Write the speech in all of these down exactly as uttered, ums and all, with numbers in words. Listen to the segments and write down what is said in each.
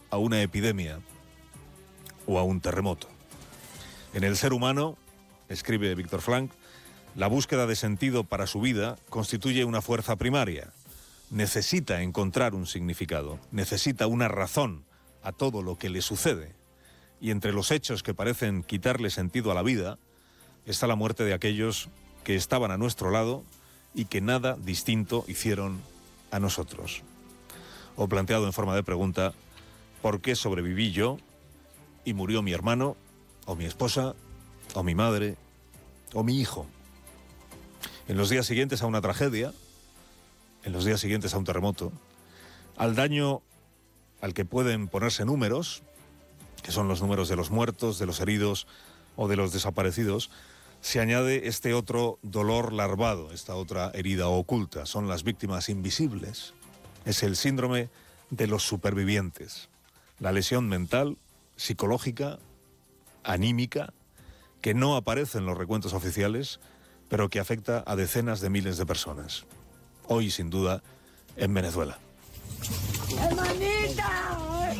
a una epidemia o a un terremoto. En el ser humano, escribe Víctor Frank, la búsqueda de sentido para su vida constituye una fuerza primaria. Necesita encontrar un significado, necesita una razón a todo lo que le sucede. Y entre los hechos que parecen quitarle sentido a la vida está la muerte de aquellos que estaban a nuestro lado y que nada distinto hicieron a nosotros. O planteado en forma de pregunta, ¿por qué sobreviví yo y murió mi hermano, o mi esposa, o mi madre, o mi hijo? En los días siguientes a una tragedia, en los días siguientes a un terremoto, al daño al que pueden ponerse números, que son los números de los muertos, de los heridos o de los desaparecidos, se añade este otro dolor larvado, esta otra herida oculta. Son las víctimas invisibles. Es el síndrome de los supervivientes. La lesión mental, psicológica, anímica, que no aparece en los recuentos oficiales, pero que afecta a decenas de miles de personas. Hoy, sin duda, en Venezuela. ¡Hermanita!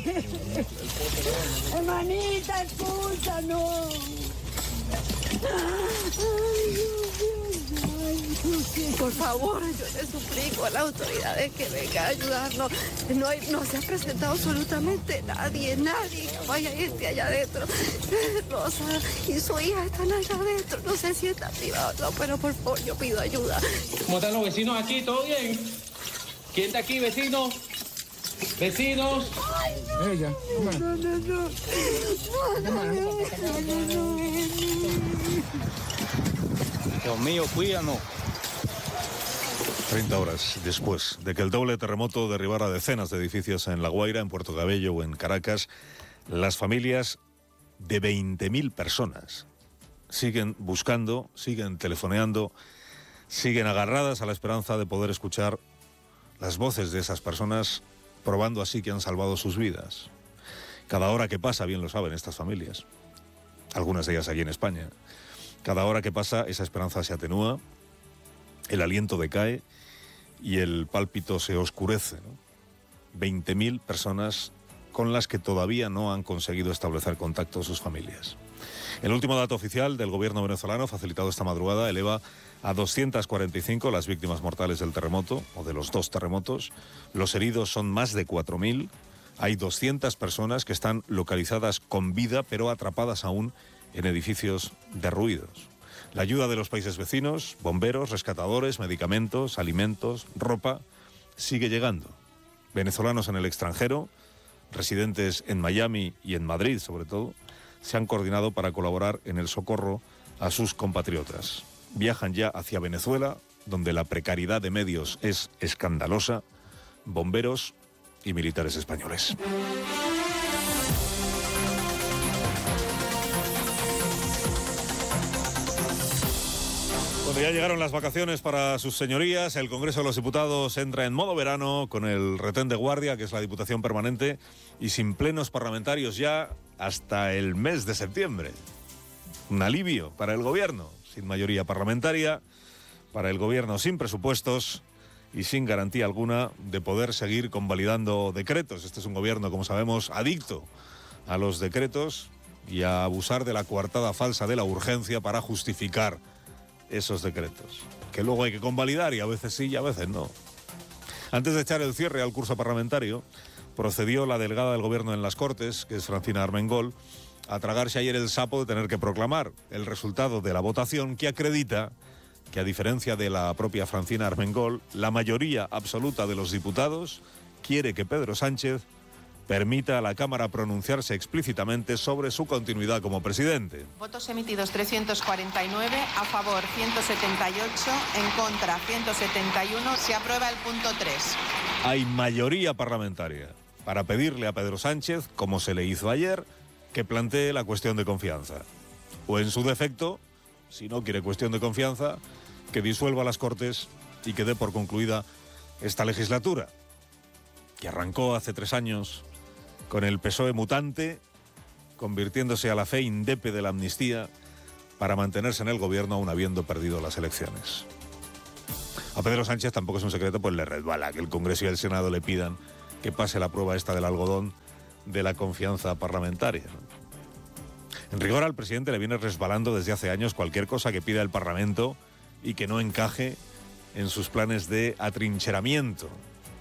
¡Hermanita, escúchanos! Por favor, yo le suplico a las autoridades que vengan a ayudarnos. No, hay, no se ha presentado absolutamente nadie, nadie que vaya a irse allá adentro. Rosa y su hija están allá adentro. No sé si está privado o no, pero por favor, yo pido ayuda. ¿Cómo están los vecinos aquí? ¿Todo bien? ¿Quién está aquí, vecinos? Vecinos. Ay, no. Ella. No, no, no. No, no, no, no. Dios mío, cuídanos. treinta horas después de que el doble terremoto derribara decenas de edificios en La Guaira, en Puerto Cabello o en Caracas, las familias de veinte mil personas siguen buscando, siguen telefoneando, siguen agarradas a la esperanza de poder escuchar las voces de esas personas, probando así que han salvado sus vidas. Cada hora que pasa, bien lo saben estas familias, algunas de ellas aquí en España, cada hora que pasa esa esperanza se atenúa, el aliento decae y el pálpito se oscurece, ¿no? veinte mil personas con las que todavía no han conseguido establecer contacto sus familias. El último dato oficial del gobierno venezolano, facilitado esta madrugada, eleva a doscientas cuarenta y cinco las víctimas mortales del terremoto, o de los dos terremotos. Los heridos son más de cuatro mil. Hay doscientas personas que están localizadas con vida, pero atrapadas aún en edificios derruidos. La ayuda de los países vecinos, bomberos, rescatadores, medicamentos, alimentos, ropa, sigue llegando. Venezolanos en el extranjero, residentes en Miami y en Madrid sobre todo, se han coordinado para colaborar en el socorro a sus compatriotas. Viajan ya hacia Venezuela, donde la precariedad de medios es escandalosa, bomberos y militares españoles. Bueno, ya llegaron las vacaciones para sus señorías. El Congreso de los Diputados entra en modo verano con el retén de guardia, que es la Diputación Permanente, y sin plenos parlamentarios ya hasta el mes de septiembre. Un alivio para el gobierno, sin mayoría parlamentaria, para el gobierno sin presupuestos y sin garantía alguna de poder seguir convalidando decretos. Este es un gobierno, como sabemos, adicto a los decretos y a abusar de la coartada falsa de la urgencia para justificar esos decretos, que luego hay que convalidar y a veces sí y a veces no. Antes de echar el cierre al curso parlamentario, procedió la delegada del gobierno en las Cortes, que es Francina Armengol, a tragarse ayer el sapo de tener que proclamar el resultado de la votación que acredita que, a diferencia de la propia Francina Armengol, la mayoría absoluta de los diputados quiere que Pedro Sánchez permita a la Cámara pronunciarse explícitamente sobre su continuidad como presidente. Votos emitidos trescientos cuarenta y nueve, a favor ciento setenta y ocho, en contra ciento setenta y uno. Se aprueba el punto tres. Hay mayoría parlamentaria para pedirle a Pedro Sánchez, como se le hizo ayer, que plantee la cuestión de confianza. O en su defecto, si no quiere cuestión de confianza, que disuelva las Cortes y que dé por concluida esta legislatura, que arrancó hace tres años con el P S O E mutante, convirtiéndose a la fe indepe de la amnistía para mantenerse en el gobierno aún habiendo perdido las elecciones. A Pedro Sánchez tampoco es un secreto, pues le resbala que el Congreso y el Senado le pidan que pase la prueba esta del algodón de la confianza parlamentaria, ¿no? En rigor, al presidente le viene resbalando desde hace años cualquier cosa que pida el Parlamento y que no encaje en sus planes de atrincheramiento.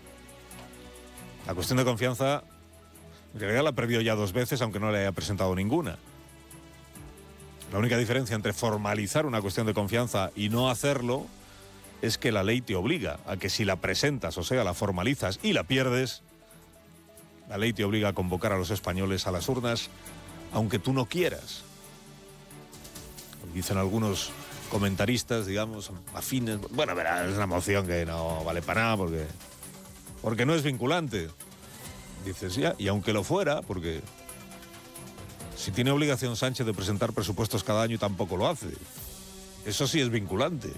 La cuestión de confianza, en realidad la perdió ya dos veces, aunque no le haya presentado ninguna. La única diferencia entre formalizar una cuestión de confianza y no hacerlo es que la ley te obliga a que si la presentas, o sea, la formalizas y la pierdes, la ley te obliga a convocar a los españoles a las urnas, aunque tú no quieras. Dicen algunos comentaristas, digamos, afines, bueno, verá, es una moción que no vale para nada porque, porque no es vinculante. Dices, ya, y aunque lo fuera, porque si tiene obligación Sánchez de presentar presupuestos cada año y tampoco lo hace, eso sí es vinculante.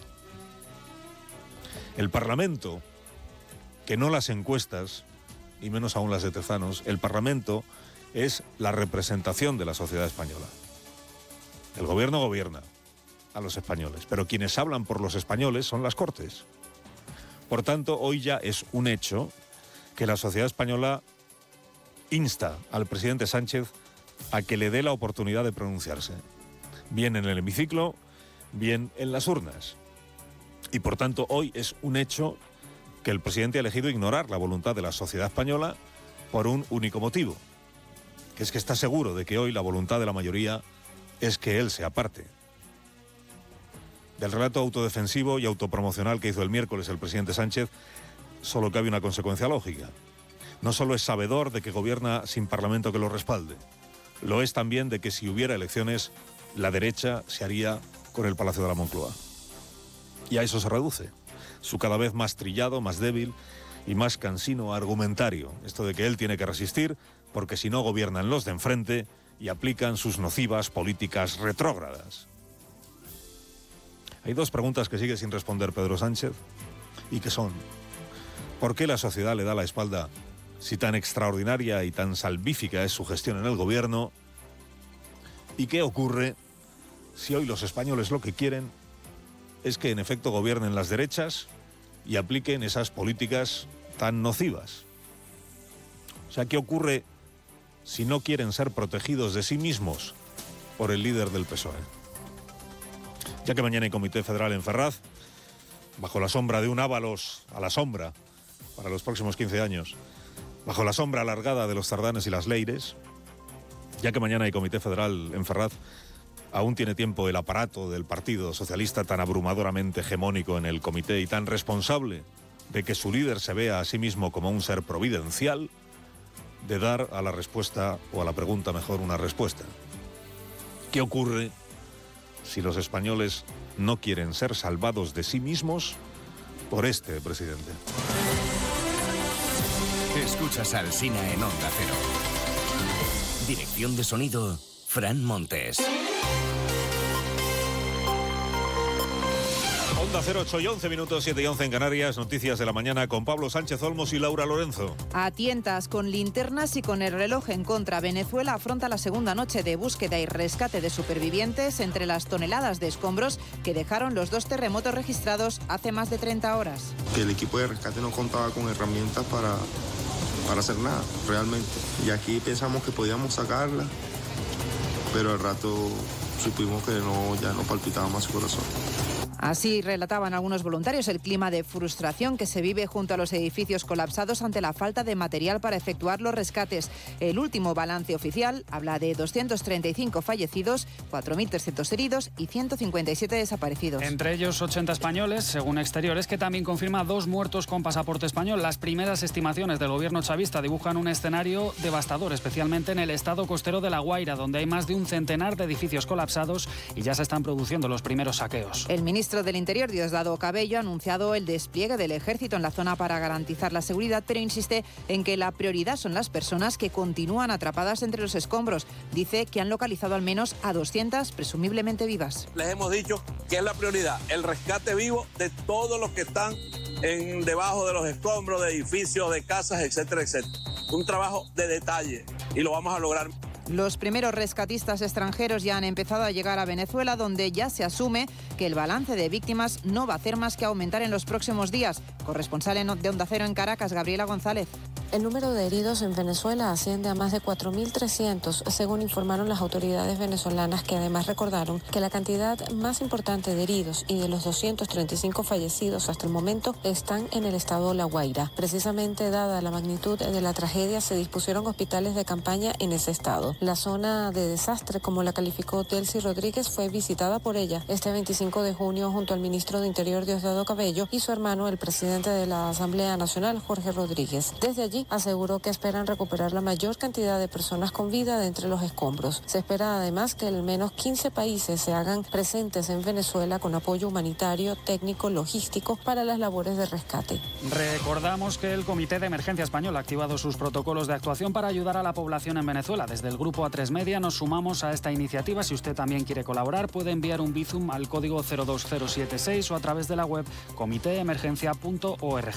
El Parlamento, que no las encuestas, y menos aún las de Tezanos, el Parlamento es la representación de la sociedad española. El gobierno gobierna a los españoles, pero quienes hablan por los españoles son las Cortes. Por tanto, hoy ya es un hecho que la sociedad española insta al presidente Sánchez a que le dé la oportunidad de pronunciarse, bien en el hemiciclo, bien en las urnas. Y por tanto, hoy es un hecho que el presidente ha elegido ignorar la voluntad de la sociedad española por un único motivo, que es que está seguro de que hoy la voluntad de la mayoría es que él se aparte. Del relato autodefensivo y autopromocional que hizo el miércoles el presidente Sánchez, solo cabe una consecuencia lógica. No solo es sabedor de que gobierna sin parlamento que lo respalde, lo es también de que si hubiera elecciones, la derecha se haría con el Palacio de la Moncloa. Y a eso se reduce su cada vez más trillado, más débil y más cansino argumentario. Esto de que él tiene que resistir porque si no gobiernan los de enfrente y aplican sus nocivas políticas retrógradas. Hay dos preguntas que sigue sin responder Pedro Sánchez y que son: ¿por qué la sociedad le da la espalda si tan extraordinaria y tan salvífica es su gestión en el gobierno? ¿Y qué ocurre si hoy los españoles lo que quieren es que en efecto gobiernen las derechas y apliquen esas políticas tan nocivas? O sea, ¿qué ocurre si no quieren ser protegidos de sí mismos por el líder del P S O E? Ya que mañana hay Comité Federal en Ferraz, bajo la sombra de un Ábalos a la sombra para los próximos quince años, bajo la sombra alargada de los Tardanes y las Leires, ya que mañana hay Comité Federal en Ferraz, aún tiene tiempo el aparato del Partido Socialista, tan abrumadoramente hegemónico en el comité y tan responsable de que su líder se vea a sí mismo como un ser providencial, de dar a la respuesta, o a la pregunta mejor, una respuesta. ¿Qué ocurre si los españoles no quieren ser salvados de sí mismos por este presidente? Escuchas a Alsina en Onda Cero. Dirección de sonido, Fran Montes. Onda Cero, ocho y once minutos, siete y once en Canarias. Noticias de la mañana con Pablo Sánchez Olmos y Laura Lorenzo. A tientas, con linternas y con el reloj en contra, Venezuela afronta la segunda noche de búsqueda y rescate de supervivientes entre las toneladas de escombros que dejaron los dos terremotos registrados hace más de treinta horas. Que el equipo de rescate no contaba con herramientas para, para hacer nada, realmente. Y aquí pensamos que podíamos sacarla, pero al rato supimos que no, ya no palpitaba más su corazón. Así relataban algunos voluntarios el clima de frustración que se vive junto a los edificios colapsados ante la falta de material para efectuar los rescates. El último balance oficial habla de doscientos treinta y cinco fallecidos, cuatro mil trescientos heridos y ciento cincuenta y siete desaparecidos. Entre ellos ochenta españoles, según Exteriores, que también confirma dos muertos con pasaporte español. Las primeras estimaciones del gobierno chavista dibujan un escenario devastador, especialmente en el estado costero de La Guaira, donde hay más de un centenar de edificios colapsados y ya se están produciendo los primeros saqueos. El ministro El ministro del Interior, Diosdado Cabello, ha anunciado el despliegue del ejército en la zona para garantizar la seguridad, pero insiste en que la prioridad son las personas que continúan atrapadas entre los escombros. Dice que han localizado al menos a doscientas, presumiblemente vivas. Les hemos dicho que es la prioridad, el rescate vivo de todos los que están en, debajo de los escombros, de edificios, de casas, etcétera, etcétera. Un trabajo de detalle y lo vamos a lograr. Los primeros rescatistas extranjeros ya han empezado a llegar a Venezuela, donde ya se asume que el balance de víctimas no va a hacer más que aumentar en los próximos días. Corresponsal de Onda Cero en Caracas, Gabriela González. El número de heridos en Venezuela asciende a más de cuatro mil trescientos, según informaron las autoridades venezolanas, que además recordaron que la cantidad más importante de heridos y de los doscientos treinta y cinco fallecidos hasta el momento están en el estado La Guaira. Precisamente dada la magnitud de la tragedia, se dispusieron hospitales de campaña en ese estado. La zona de desastre, como la calificó Delcy Rodríguez, fue visitada por ella este veinticinco de junio junto al ministro de Interior Diosdado Cabello y su hermano, el presidente de la Asamblea Nacional, Jorge Rodríguez. Desde allí aseguró que esperan recuperar la mayor cantidad de personas con vida de entre los escombros. Se espera además que al menos quince países se hagan presentes en Venezuela con apoyo humanitario, técnico, logístico para las labores de rescate. Recordamos que el Comité de Emergencia Español ha activado sus protocolos de actuación para ayudar a la población en Venezuela. Desde el grupo A tres Media nos sumamos a esta iniciativa. Si usted también quiere colaborar, puede enviar un Bizum al código cero dos cero siete seis o a través de la web comité emergencia punto org.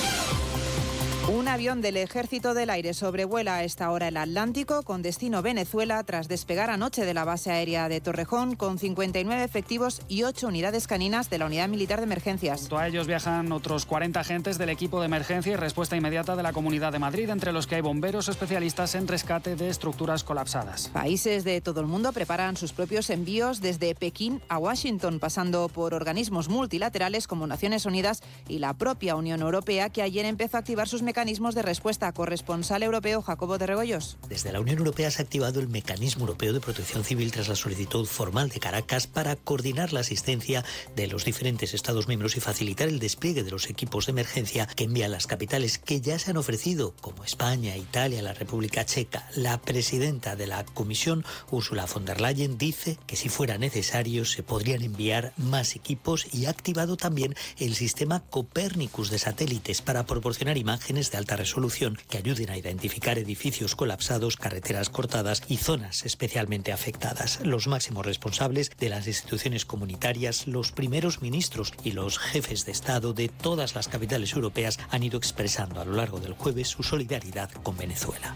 Un avión del Ejército del Aire sobrevuela a esta hora el Atlántico con destino Venezuela tras despegar anoche de la base aérea de Torrejón con cincuenta y nueve efectivos y ocho unidades caninas de la Unidad Militar de Emergencias. Junto a ellos viajan otros cuarenta agentes del equipo de emergencia y respuesta inmediata de la Comunidad de Madrid, entre los que hay bomberos especialistas en rescate de estructuras colapsadas. Países de todo el mundo preparan sus propios envíos desde Pekín a Washington, pasando por organismos multilaterales como Naciones Unidas y la propia Unión Europea, que ayer empezó a activar sus mecanismos mecanismos de respuesta. Corresponsal europeo Jacobo de Regoyos. Desde la Unión Europea se ha activado el Mecanismo Europeo de Protección Civil tras la solicitud formal de Caracas para coordinar la asistencia de los diferentes Estados miembros y facilitar el despliegue de los equipos de emergencia que envían las capitales, que ya se han ofrecido, como España, Italia, la República Checa. La presidenta de la Comisión, Ursula von der Leyen, dice que si fuera necesario se podrían enviar más equipos y ha activado también el sistema Copernicus de satélites para proporcionar imágenes de alta resolución que ayuden a identificar edificios colapsados, carreteras cortadas y zonas especialmente afectadas. Los máximos responsables de las instituciones comunitarias, los primeros ministros y los jefes de Estado de todas las capitales europeas han ido expresando a lo largo del jueves su solidaridad con Venezuela.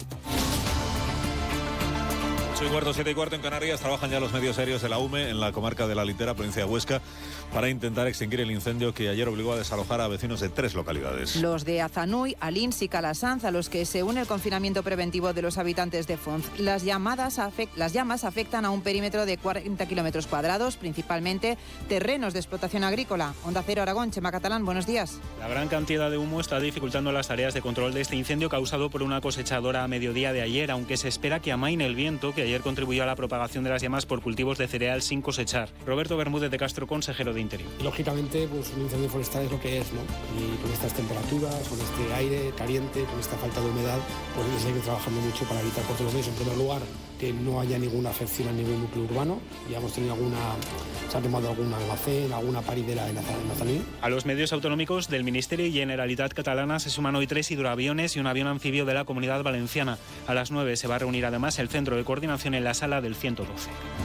ocho y cuarto, siete y cuarto en Canarias. Trabajan ya los medios aéreos de la U M E en la comarca de La Litera, provincia de Huesca, para intentar extinguir el incendio que ayer obligó a desalojar a vecinos de tres localidades. Los de Azanuy, Alins y Calasanz, a los que se une el confinamiento preventivo de los habitantes de Fonz. Las, llamadas afect- las llamas afectan a un perímetro de cuarenta kilómetros cuadrados, principalmente terrenos de explotación agrícola. Onda Cero Aragón, Chema Catalán, buenos días. La gran cantidad de humo está dificultando las tareas de control de este incendio causado por una cosechadora a mediodía de ayer, aunque se espera que amaine el viento, que ayer contribuyó a la propagación de las llamas por cultivos de cereal sin cosechar. Roberto Bermúdez de Castro, consejero de Interior. Lógicamente, pues un incendio forestal es lo que es, ¿no? Y con estas temperaturas, con este aire caliente, con esta falta de humedad, pues hay que seguir trabajando mucho para evitar por todos los medios, en primer lugar, que no haya ninguna afección a ningún núcleo urbano. Ya hemos tenido alguna, se ha quemado algún almacén, alguna paridera en Azanuy. A los medios autonómicos del Ministerio y Generalitat Catalana se suman hoy tres hidroaviones y un avión anfibio de la Comunidad Valenciana. A las nueve se va a reunir además el Centro de Coordinación en la sala del ciento doce.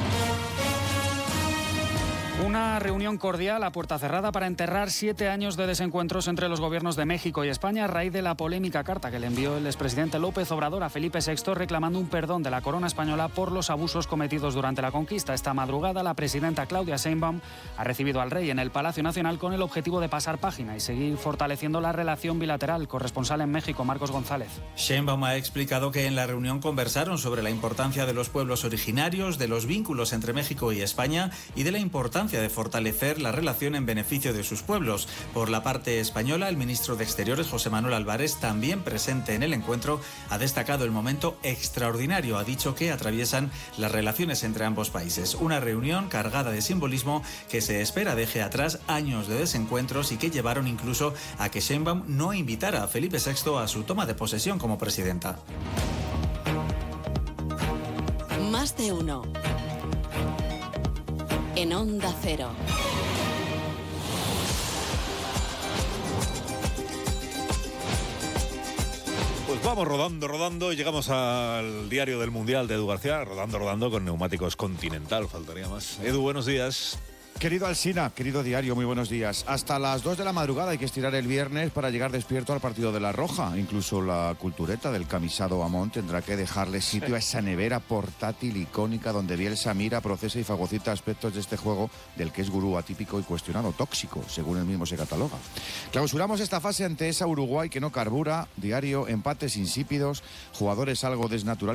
Una reunión cordial a puerta cerrada para enterrar siete años de desencuentros entre los gobiernos de México y España a raíz de la polémica carta que le envió el expresidente López Obrador a Felipe sexto reclamando un perdón de la corona española por los abusos cometidos durante la conquista. Esta madrugada la presidenta Claudia Sheinbaum ha recibido al rey en el Palacio Nacional con el objetivo de pasar página y seguir fortaleciendo la relación bilateral. Corresponsal en México, Marcos González. Sheinbaum ha explicado que en la reunión conversaron sobre la importancia de los pueblos originarios, de los vínculos entre México y España y de la importancia de fortalecer la relación en beneficio de sus pueblos. Por la parte española, el ministro de Exteriores, José Manuel Álvarez, también presente en el encuentro, ha destacado el momento extraordinario. Ha dicho que atraviesan las relaciones entre ambos países. Una reunión cargada de simbolismo que se espera deje atrás años de desencuentros y que llevaron incluso a que Sheinbaum no invitara a Felipe sexto a su toma de posesión como presidenta. Más de uno. En Onda Cero. Pues vamos rodando, rodando y llegamos al diario del Mundial de Edu García, rodando, rodando con neumáticos Continental, faltaría más. Edu, buenos días. Querido Alsina, querido diario, muy buenos días. Hasta las dos de la madrugada hay que estirar el viernes para llegar despierto al partido de La Roja. Incluso la cultureta del camisado Amón tendrá que dejarle sitio a esa nevera portátil icónica donde Bielsa mira, procesa y fagocita aspectos de este juego del que es gurú atípico y cuestionado, tóxico, según él mismo se cataloga. Clausuramos esta fase ante esa Uruguay que no carbura, diario, empates insípidos, jugadores algo desnaturales.